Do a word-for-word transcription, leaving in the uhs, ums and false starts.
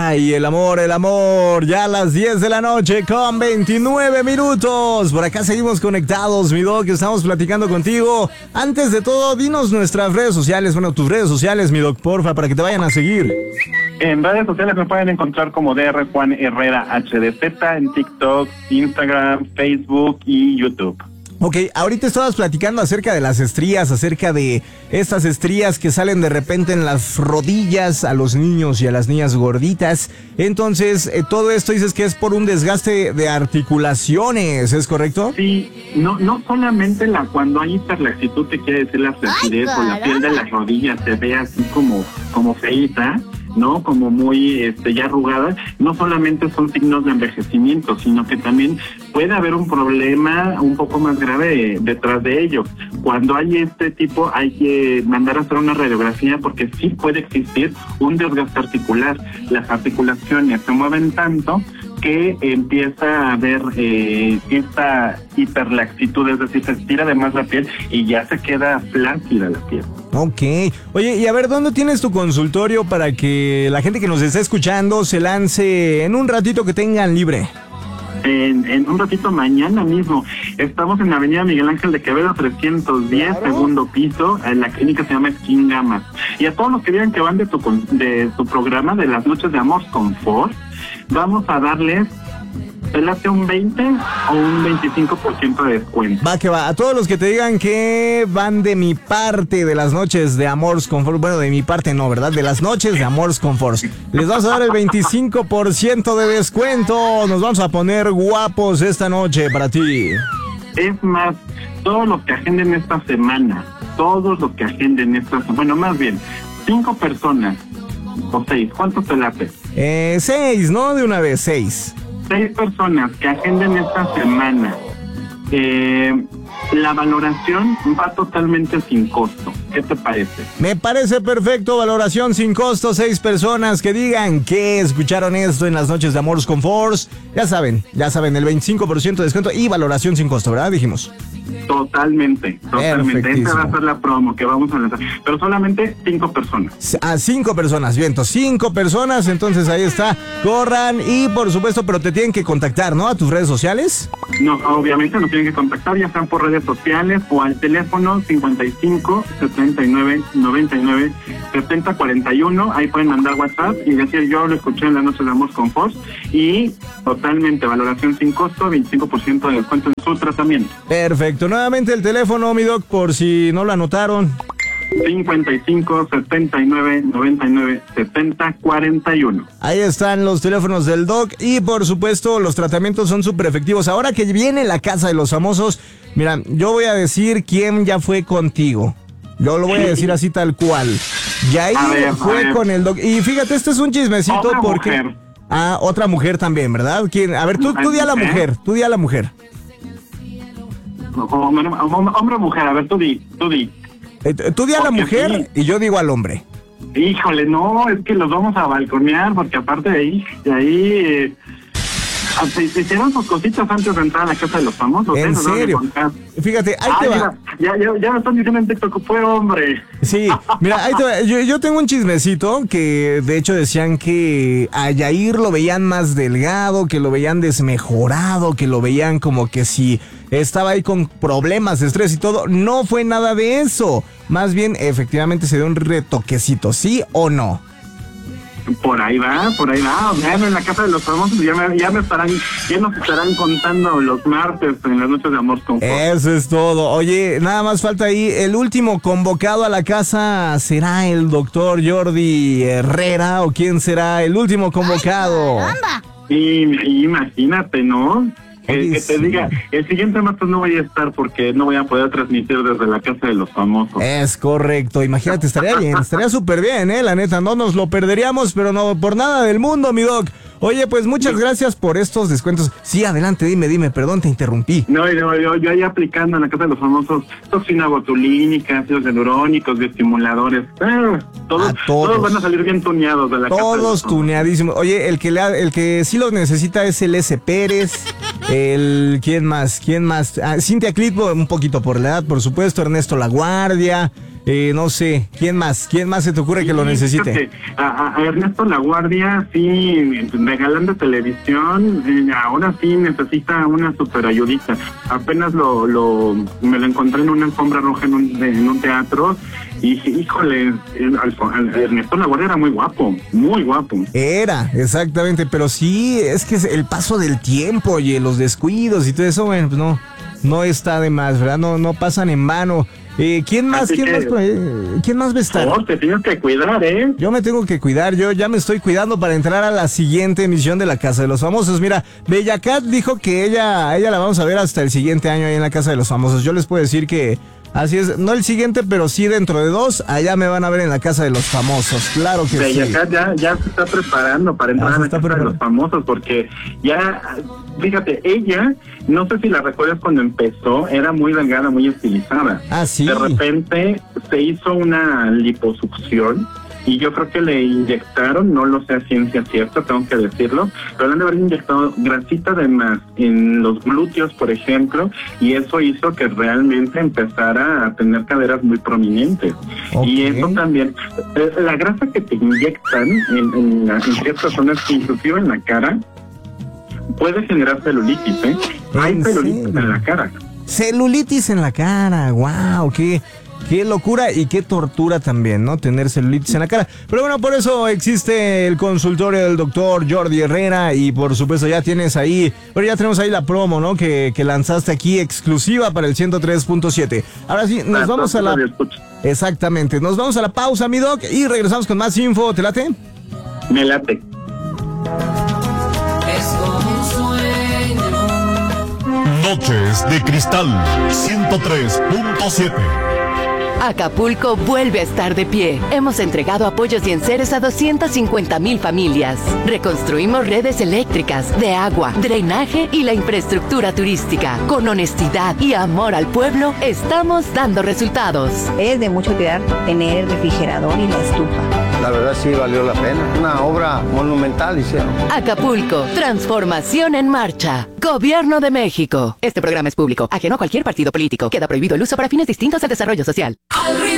Ay, el amor, el amor. Ya a las diez de la noche con veintinueve minutos. Por acá seguimos conectados, mi Doc, estamos platicando contigo. Antes de todo, dinos nuestras redes sociales, bueno, tus redes sociales, mi Doc, porfa, para que te vayan a seguir. En redes sociales me pueden encontrar como D R Juan Herrera H D Z en TikTok, Instagram, Facebook y YouTube. Ok, ahorita estabas platicando acerca de las estrías, acerca de estas estrías que salen de repente en las rodillas a los niños y a las niñas gorditas. Entonces, eh, todo esto dices que es por un desgaste de articulaciones, ¿es correcto? Sí, no no solamente la cuando hay hiperlaxitud, te quiere decir la flacidez o la piel de las rodillas se ve así como, como feíta, ¿no? Como muy este ya arrugada, no solamente son signos de envejecimiento, sino que también puede haber un problema un poco más grave detrás de ello. Cuando hay este tipo hay que mandar a hacer una radiografía porque sí puede existir un desgaste articular. Las articulaciones se mueven tanto que empieza a haber eh, esta hiperlaxitud, es decir, se estira de más la piel y ya se queda flácida la piel. Ok. Oye, y a ver, ¿dónde tienes tu consultorio para que la gente que nos está escuchando se lance en un ratito que tengan libre? En, en un ratito, mañana mismo. Estamos en la avenida Miguel Ángel de Quevedo trescientos diez, claro. Segundo piso. En la clínica se llama Skin Gamas. Y a todos los que digan que van de tu, de tu programa de las noches de Amor Confort, vamos a darles, ¿te late un veinte o un veinticinco por ciento de descuento? Va que va. A todos los que te digan que van de mi parte de las noches de Amors Confort, bueno, de mi parte no, ¿verdad? De las noches de Amors Confort, les vamos a dar el veinticinco por ciento de descuento. Nos vamos a poner guapos esta noche para ti. Es más, todos los que agenden esta semana, todos los que agenden esta semana, bueno, más bien, cinco personas o seis, ¿cuántos te late? Eh, seis, ¿no? De una vez, seis. Seis personas que agenden esta semana, eh, la valoración va totalmente sin costo. ¿Qué te parece? Me parece perfecto, valoración sin costo, seis personas que digan que escucharon esto en las noches de Amors Confort. Ya saben, ya saben, el veinticinco por ciento de descuento y valoración sin costo, ¿verdad? Dijimos. Totalmente, totalmente. Esta va a ser la promo que vamos a lanzar, pero solamente cinco personas. A cinco personas, viento, cinco personas, entonces ahí está, corran y por supuesto, pero te tienen que contactar, ¿no? A tus redes sociales. No, obviamente nos tienen que contactar, ya sean por redes sociales o al teléfono cincuenta y cinco, setenta y nueve, noventa y nueve, setenta, cuarenta y uno, ahí pueden mandar WhatsApp y decir yo lo escuché en las noches de Amor Confort y totalmente valoración sin costo, veinticinco por ciento de descuento en su tratamiento. Perfecto, nuevamente el teléfono, mi Doc, por si no lo anotaron. cincuenta y cinco, setenta y nueve, noventa y nueve, setenta, cuarenta y uno. Ahí están los teléfonos del Doc y por supuesto los tratamientos son súper efectivos. Ahora que viene la casa de los famosos, mira, yo voy a decir quién ya fue contigo. Yo lo voy a decir así tal cual. Yair ver, fue con el Doc. Y fíjate, este es un chismecito otra porque... Mujer. Ah, otra mujer también, ¿verdad? ¿Quién? A ver, tú, tú di a la mujer, tú di a la mujer. Hombre, hombre o mujer, a ver, tú di, tú di. Eh, tú di a la mujer sí. Y yo digo al hombre. Híjole, no, es que los vamos a balconear, porque aparte de ahí, de ahí, eh, se, se hicieron sus cositas antes de entrar a la casa de los famosos. ¿En ¿eh? serio? Fíjate, ahí Ay, te va. Ya, ya, ya me están diciendo en TikTok que fue hombre. Sí, mira, ahí te va. Yo, yo tengo un chismecito que de hecho decían que a Yair lo veían más delgado, que lo veían desmejorado, que lo veían como que si estaba ahí con problemas de estrés y todo. No fue nada de eso. Más bien, efectivamente se dio un retoquecito, ¿sí o no? Por ahí va, por ahí va. Vean en la casa de los famosos, ya me, ya me estarán, ya nos estarán contando los martes en las noches de Amor Confort. Eso es todo. Oye, nada más falta ahí, el último convocado a la casa, ¿será el doctor Jordi Herrera o quién será el último convocado? Y, imagínate, ¿no? Que, que te sí. diga, el siguiente martes no voy a estar porque no voy a poder transmitir desde la casa de los famosos. Es correcto, imagínate, estaría bien, estaría súper bien, eh, la neta, no nos lo perderíamos, pero no por nada del mundo, mi Doc. Oye, pues muchas gracias por estos descuentos. Sí, adelante, dime, dime, perdón, te interrumpí. No, yo, yo, yo ahí aplicando en la casa de los famosos toxina botulínica, ácidos hialurónicos, bioestimuladores. Ah, todos, todos. todos van a salir bien tuneados de la todos casa. Todos tuneadísimos. Oye, el que, le, el que sí los necesita es el S. Pérez. El, ¿quién más? ¿Quién más? Ah, Cintia Clitbo, un poquito por la edad, por supuesto. Ernesto La Guardia. Eh, no sé, ¿quién más? ¿Quién más se te ocurre que lo necesite? A, a Ernesto Laguardia, sí, regalando televisión, eh, ahora sí necesita una super ayudita. Apenas lo, lo me lo encontré en una alfombra roja en un, en un teatro y dije, híjole, Ernesto Laguardia era muy guapo, muy guapo. Era, exactamente, pero sí, es que el paso del tiempo y los descuidos y todo eso, bueno, pues no, no está de más, ¿verdad? No, no pasan en vano. Eh, ¿Quién más? ¿Quién, que, más eh, ¿Quién más va a estar? No, te tienes que cuidar, ¿eh? Yo me tengo que cuidar, yo ya me estoy cuidando para entrar a la siguiente emisión de La Casa de los Famosos. Mira, Bella Cat dijo que ella, ella la vamos a ver hasta el siguiente año ahí en La Casa de los Famosos. Yo les puedo decir que así es, no el siguiente, pero sí dentro de dos, allá me van a ver en La Casa de los Famosos, claro que Bella sí. Cat ya, ya se está preparando para entrar a La Casa de los Famosos, porque ya, fíjate, ella, no sé si la recuerdas cuando empezó, era muy delgada, muy estilizada. Ah, sí. De repente se hizo una liposucción y yo creo que le inyectaron, no lo sé a ciencia cierta, tengo que decirlo, pero le han de haber inyectado grasita de más en los glúteos, por ejemplo, y eso hizo que realmente empezara a tener caderas muy prominentes. Okay. Y eso también, la grasa que te inyectan en, en, en ciertas zonas, inclusive en la cara, puede generar celulitis, ¿eh? Hay celulitis serio? en la cara. Celulitis en la cara, wow, qué... Qué locura y qué tortura también, ¿no? Tener celulitis en la cara. Pero bueno, por eso existe el consultorio del doctor Jordi Herrera y por supuesto ya tienes ahí, pero ya tenemos ahí la promo, ¿no? Que, que lanzaste aquí exclusiva para el ciento tres punto siete. Ahora sí, nos ah, vamos a la... Exactamente, nos vamos a la pausa, mi doc, y regresamos con más info. ¿Te late? Me late. Es como un sueño. Noches de Cristal ciento tres punto siete. Acapulco vuelve a estar de pie. Hemos entregado apoyos y enseres a doscientas cincuenta mil familias. Reconstruimos redes eléctricas, de agua, drenaje y la infraestructura turística. Con honestidad y amor al pueblo, estamos dando resultados. Es de mucho cuidar tener el refrigerador y la estufa. La verdad sí valió la pena. Una obra monumental hicieron. Acapulco, transformación en marcha. Gobierno de México. Este programa es público, ajeno a cualquier partido político. Queda prohibido el uso para fines distintos al desarrollo social. Al ritmo